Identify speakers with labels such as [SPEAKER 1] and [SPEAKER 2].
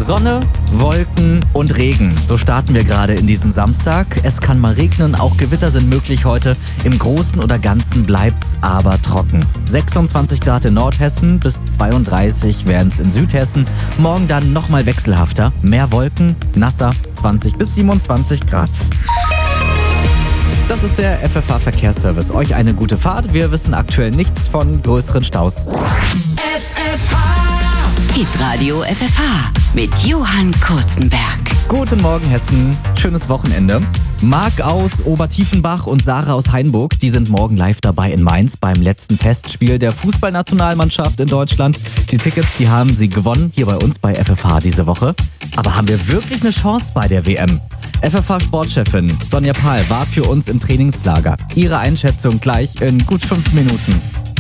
[SPEAKER 1] Sonne, Wolken und Regen. So starten wir gerade in diesen Samstag. Es kann mal regnen, auch Gewitter sind möglich heute. Im Großen oder Ganzen bleibt's aber trocken. 26 Grad in Nordhessen, bis 32 wären's in Südhessen. Morgen dann nochmal wechselhafter. Mehr Wolken, nasser, 20 bis 27 Grad. Das ist der FFH Verkehrsservice. Euch eine gute Fahrt. Wir wissen aktuell nichts von größeren Staus.
[SPEAKER 2] Hitradio FFH mit Johann Kurzenberg.
[SPEAKER 1] Guten Morgen Hessen, schönes Wochenende. Marc aus Obertiefenbach und Sarah aus Hainburg, die sind morgen live dabei in Mainz beim letzten Testspiel der Fußballnationalmannschaft in Deutschland. Die Tickets, die haben sie gewonnen, hier bei uns bei FFH diese Woche. Aber haben wir wirklich eine Chance bei der WM? FFH-Sportchefin Sonja Pahl war für uns im Trainingslager. Ihre Einschätzung gleich in gut 5 Minuten.